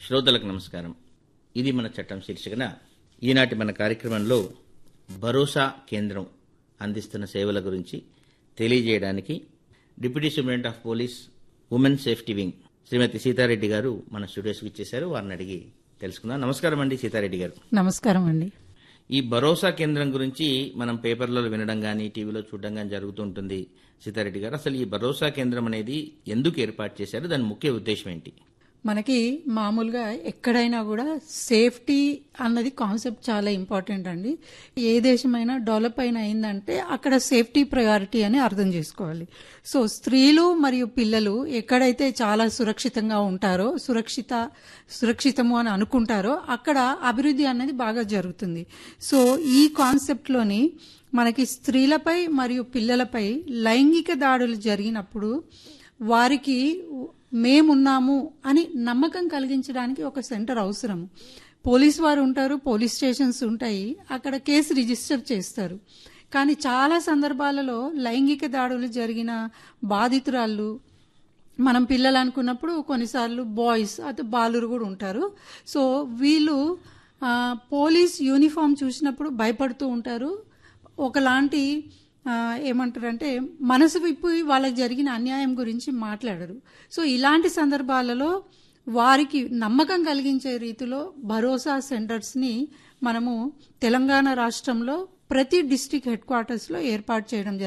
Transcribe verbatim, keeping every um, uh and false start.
శ్రోతలకు నమస్కారం. ఇది మన చట్టం శీర్షికన ఈనాటి మన కార్యక్రమంలో భరోసా కేంద్రం అందిస్తున్న సేవల గురించి తెలియజేయడానికి deputy superintendent of police women safety wing శ్రీమతి సీతారెడ్డి గారు మన స్టూడియోస్కి ఇచ్చేశారు. వారిని అడిగి తెలుసుకుందాం. నమస్కారం అండి సీతారెడ్డి గారు. నమస్కారం అండి. ఈ భరోసా కేంద్రం గురించి మనం పేపర్లలో వినడం కానీ టీవీలో చూడడం కానీ జరుగుతుంటుంది. సీతారెడ్డి గారు, అసలు ఈ భరోసా కేంద్రం అనేది ఎందుకు ఏర్పాటు చేశారు? దాని ముఖ్య ఉద్దేశం ఏంటి? మనకి మామూలుగా ఎక్కడైనా కూడా సేఫ్టీ అన్నది కాన్సెప్ట్ చాలా ఇంపార్టెంట్ అండి. ఏ దేశమైనా డెవలప్ అయిన అయిందంటే అక్కడ సేఫ్టీ ప్రయారిటీ అని అర్థం చేసుకోవాలి. సో స్త్రీలు మరియు పిల్లలు ఎక్కడైతే చాలా సురక్షితంగా ఉంటారో, సురక్షిత సురక్షితము అని అనుకుంటారో అక్కడ అభివృద్ధి అనేది బాగా జరుగుతుంది. సో ఈ కాన్సెప్ట్లోని మనకి స్త్రీలపై మరియు పిల్లలపై లైంగిక దాడులు జరిగినప్పుడు వారికి మేమున్నాము అని నమ్మకం కలిగించడానికి ఒక సెంటర్ అవసరం. పోలీస్ వారు ఉంటారు, పోలీస్ స్టేషన్స్ ఉంటాయి, అక్కడ కేసు రిజిస్టర్ చేస్తారు. కానీ చాలా సందర్భాలలో లైంగిక దాడులు జరిగిన బాధితురాళ్ళు మనం పిల్లలు అనుకున్నప్పుడు కొన్నిసార్లు బాయ్స్ అటు బాలురు కూడా ఉంటారు. సో వీళ్ళు పోలీస్ యూనిఫామ్ చూసినప్పుడు భయపడుతూ ఉంటారు. ఒకలాంటి ఏమంటారంటే మనసు విప్పి వాళ్ళకి జరిగిన అన్యాయం గురించి మాట్లాడరు. సో ఇలాంటి సందర్భాలలో వారికి నమ్మకం కలిగించే రీతిలో భరోసా సెంటర్స్ని మనము తెలంగాణ రాష్ట్రంలో ప్రతి డిస్ట్రిక్ట్ హెడ్ క్వార్టర్స్లో ఏర్పాటు చేయడం జరిగింది.